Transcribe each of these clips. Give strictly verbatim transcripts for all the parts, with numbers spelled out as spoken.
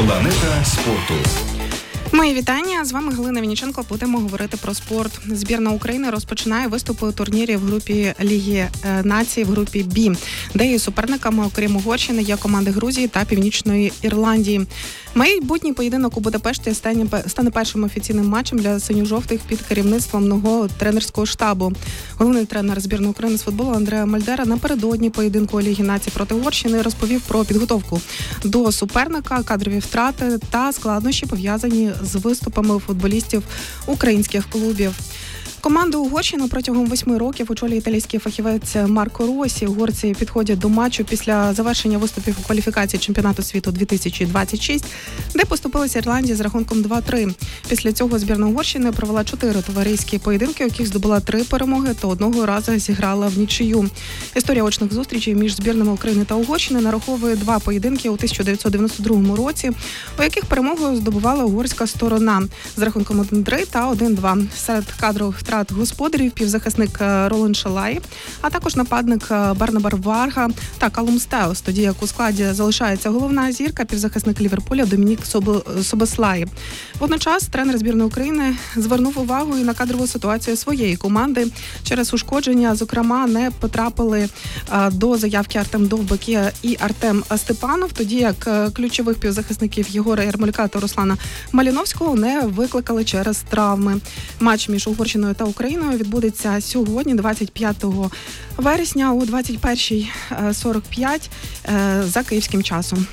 Планета спорту. Мої вітання. З вами Галина Вінниченко. Будемо говорити про спорт. Збірна України розпочинає виступи у турнірі в групі Ліги націй в групі Б, де її суперниками, окрім Угорщини, є команди Грузії та Північної Ірландії. Майбутній поєдинок у Будапешті стане першим офіційним матчем для синьо-жовтих під керівництвом нового тренерського штабу. Головний тренер збірної України з футболу Андреа Мальдера напередодні поєдинку Ліги націй проти Угорщини розповів про підготовку до суперника, кадрові втрати та складнощі, пов'язані з виступами футболістів українських клубів. Команду Угорщини протягом восьми років очолює італійський фахівець Марко Росі. Угорці підходять до матчу після завершення виступів у кваліфікації чемпіонату світу дві тисячі двадцять шість, де поступилася Ірландія з рахунком два три. Після цього збірна Угорщини провела чотири товариські поєдинки, у яких здобула три перемоги та одного разу зіграла в нічию. Історія очних зустрічей між збірними України та Угорщини нараховує два поєдинки у тисяча дев'ятсот дев'яносто другому році, у яких перемогу здобувала угорська сторона з рахунком один три та один два. Серед кадрових втрат господарів півзахисник Роланд Шалай, а також нападник Барнабар Варга та Калум Стеос, тоді як у складі залишається головна зірка півзахисник Ліверпуля Домінік Собослай. Водночас тренер збірної України звернув увагу і на кадрову ситуацію своєї команди. Через ушкодження, зокрема, не потрапили до заявки Артем Довбик і Артем Степанов, тоді як ключових півзахисників Єгора Ярмоляка та Руслана Маліновського не викликали через травми. Матч між Угорщиною та Україною відбудеться сьогодні, двадцять п'ятого вересня, о двадцять перша сорок п'ять за київським часом.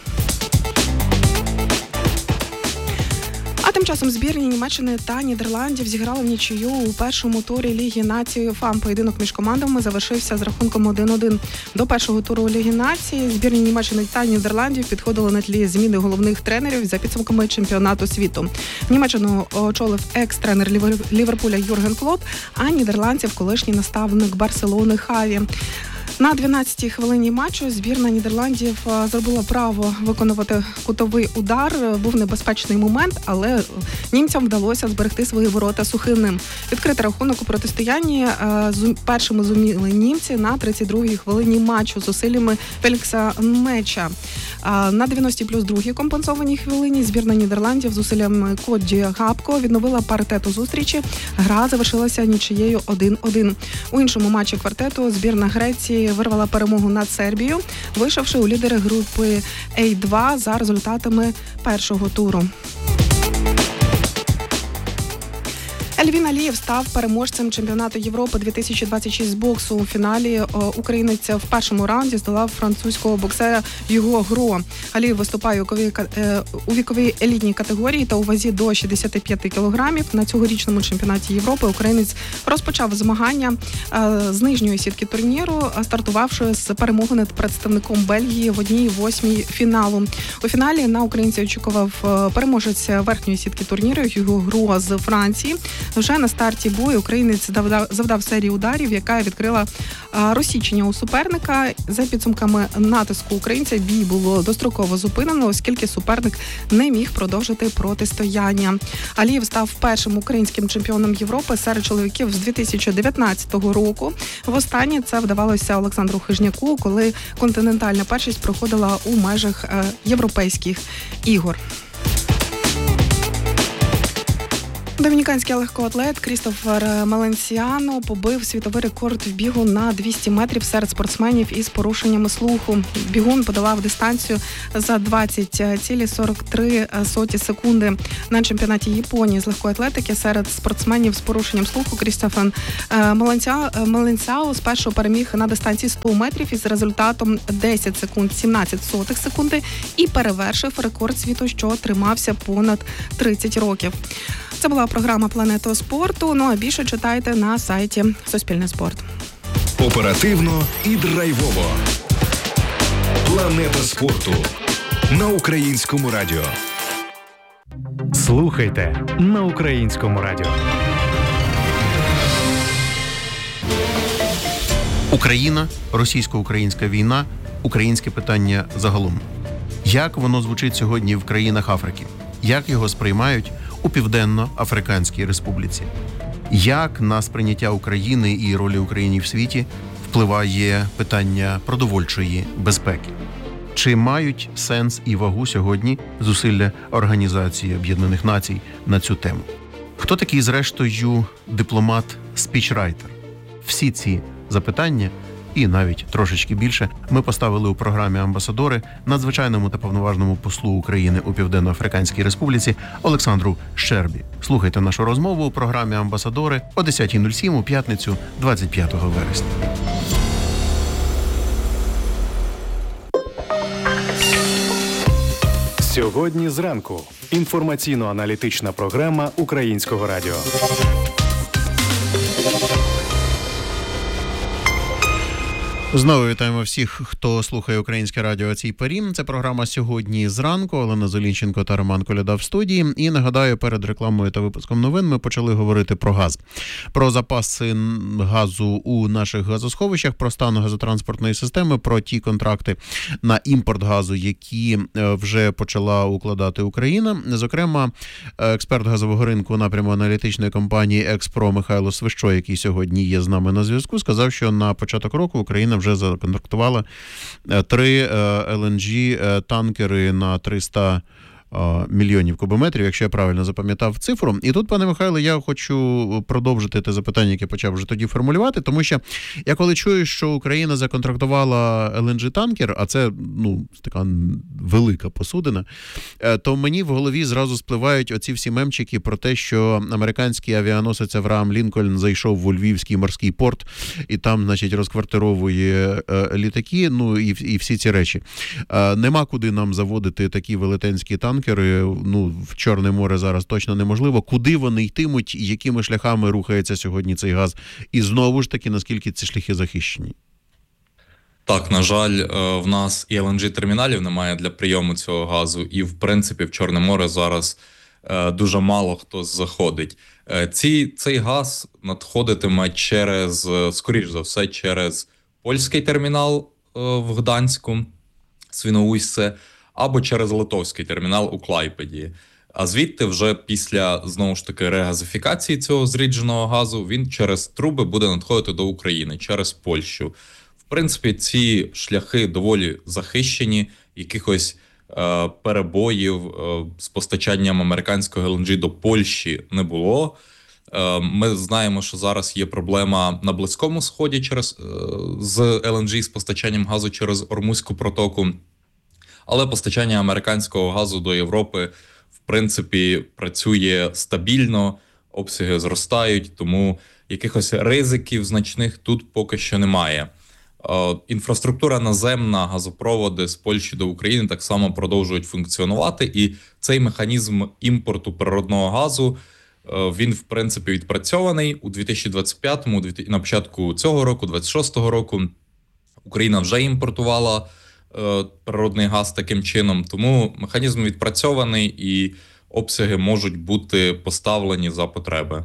А тим часом збірні Німеччини та Нідерландів зіграли в нічию у першому турі Ліги націй УЄФА. Поєдинок між командами завершився з рахунком один один. До першого туру Ліги націй збірні Німеччини та Нідерландів підходили на тлі зміни головних тренерів за підсумками чемпіонату світу. Німеччину очолив екс-тренер Ліверпуля Юрген Клоп, а нідерландців колишній наставник Барселони Хаві. На дванадцятій хвилині матчу збірна Нідерландів зробила право виконувати кутовий удар. Був небезпечний момент, але німцям вдалося зберегти свої ворота сухим. Відкритий рахунок у протистоянні першими зуміли німці на тридцять другій хвилині матчу з зусиллями Фелікса Меча. На дев'яностій плюс другій компенсованій хвилині збірна Нідерландів з зусиллями Коді Гапко відновила паритет у зустрічі. Гра завершилася нічиєю один один. У іншому матчі квартету збірна Греції вирвала перемогу над Сербією, вийшовши у лідери групи А два за результатами першого туру. Ельвін Алієв став переможцем чемпіонату Європи дві тисячі двадцять шість з боксу. У фіналі українець в першому раунді здолав французького боксера Юго Гро. Алієв виступає у віковій елітній категорії та у вазі до шістдесят п'ять кілограмів. На цьогорічному чемпіонаті Європи українець розпочав змагання з нижньої сітки турніру, стартувавши з перемоги над представником Бельгії в одній восьмій фіналу. У фіналі на українця очікував переможець верхньої сітки турніру Юго Гро з Франції. Вже на старті бою українець завдав, завдав серію ударів, яка відкрила а, розсічення у суперника. За підсумками натиску українця бій було достроково зупинено, оскільки суперник не міг продовжити протистояння. Алієв став першим українським чемпіоном Європи серед чоловіків з дві тисячі дев'ятнадцятого року. Востаннє це вдавалося Олександру Хижняку, коли континентальна першість проходила у межах е, європейських ігор. Домініканський легкоатлет Крістофер Маленсіано побив світовий рекорд в бігу на двісті метрів серед спортсменів із порушеннями слуху. Бігун подолав дистанцію за двадцять цілих сорок три секунди. На чемпіонаті Японії з легкоатлетики серед спортсменів з порушенням слуху Крістофер Маленсіано спершу переміг на дистанції сто метрів із результатом десять секунд сімнадцять сотих секунди і перевершив рекорд світу, що тримався понад тридцять років. Це була програма «Планета спорту». Ну а більше читайте на сайті Суспільне спорт. Оперативно і драйвово. Планета спорту на Українському радіо. Слухайте на Українському радіо. Україна, російсько-українська війна, українське питання загалом. Як воно звучить сьогодні в країнах Африки? Як його сприймають у Південно-Африканській Республіці? Як на сприйняття України і ролі України в світі впливає питання продовольчої безпеки? Чи мають сенс і вагу сьогодні зусилля Організації Об'єднаних Націй на цю тему? Хто такий, зрештою, дипломат-спічрайтер? Всі ці запитання і навіть трошечки більше ми поставили у програмі «Амбасадори» надзвичайному та повноважному послу України у Південно-Африканській Республіці Олександру Щербі. Слухайте нашу розмову у програмі «Амбасадори» о десята нуль сім у п'ятницю двадцять п'ятого вересня. Сьогодні зранку. Інформаційно-аналітична програма Українського радіо. Знову вітаємо всіх, хто слухає Українське радіо о цій порі. Це програма «Сьогодні зранку». Олена Золінченко та Роман Коляда в студії. І нагадаю, перед рекламою та випуском новин ми почали говорити про газ. Про запаси газу у наших газосховищах, про стан газотранспортної системи, про ті контракти на імпорт газу, які вже почала укладати Україна. Зокрема, експерт газового ринку напряму аналітичної компанії «Експро» Михайло Свищо, який сьогодні є з нами на зв'язку, сказав, що на початок року Україна вже законтрактувала три ел ен джі-танкери на триста мільйонів кубометрів, якщо я правильно запам'ятав цифру. І тут, пане Михайле, я хочу продовжити те запитання, яке почав вже тоді формулювати, тому що я коли чую, що Україна законтрактувала ел ен джі-танкер, а це, ну, така велика посудина, то мені в голові зразу спливають оці всі мемчики про те, що американський авіаносець Авраам Лінкольн зайшов у Львівський морський порт і там, значить, розквартировує літаки, ну, і, і всі ці речі. Нема куди нам заводити такі велетенські танки, ну, в Чорне море зараз точно неможливо. Куди вони йтимуть, якими шляхами рухається сьогодні цей газ? І знову ж таки, наскільки ці шляхи захищені? Так, на жаль, в нас і ел ен джі-терміналів немає для прийому цього газу, і, в принципі, в Чорне море зараз дуже мало хто заходить. Ці, цей газ надходитиме через, скоріш за все, через польський термінал в Гданську, Свіноujście, або через литовський термінал у Клайпеді. А звідти вже після, знову ж таки, регазифікації цього зрідженого газу він через труби буде надходити до України, через Польщу. В принципі, ці шляхи доволі захищені, якихось е, перебоїв е, з постачанням американського ел ен джі до Польщі не було. Е, ми знаємо, що зараз є проблема на Близькому Сході через, е, з ел ен джі, з постачанням газу через Ормузьку протоку. Але постачання американського газу до Європи, в принципі, працює стабільно, обсяги зростають, тому якихось ризиків значних тут поки що немає. Е, інфраструктура наземна, газопроводи з Польщі до України так само продовжують функціонувати, і цей механізм імпорту природного газу, е, він, в принципі, відпрацьований. У дві тисячі двадцять п'ятому, на початку цього року, двадцять шостого року, Україна вже імпортувала природний газ таким чином, тому механізм відпрацьований і обсяги можуть бути поставлені за потреби.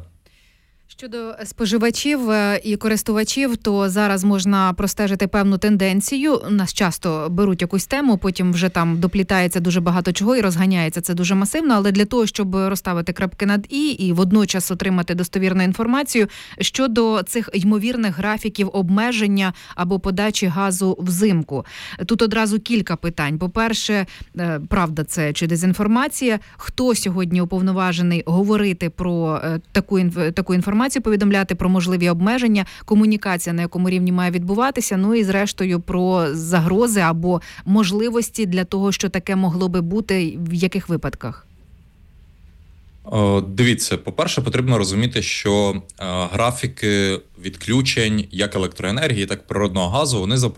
Щодо споживачів і користувачів, то зараз можна простежити певну тенденцію. Нас часто беруть якусь тему, потім вже там доплітається дуже багато чого і розганяється це дуже масивно, але для того, щоб розставити крапки над «і» і водночас отримати достовірну інформацію щодо цих ймовірних графіків обмеження або подачі газу взимку. Тут одразу кілька питань. По-перше, правда це чи дезінформація? Хто сьогодні уповноважений говорити про таку, таку інформацію? Повідомляти про можливі обмеження, комунікація на якому рівні має відбуватися, ну і зрештою про загрози або можливості для того, що таке могло би бути, в яких випадках? О, дивіться, по-перше, потрібно розуміти, що е, графіки відключень як електроенергії, так і природного газу, вони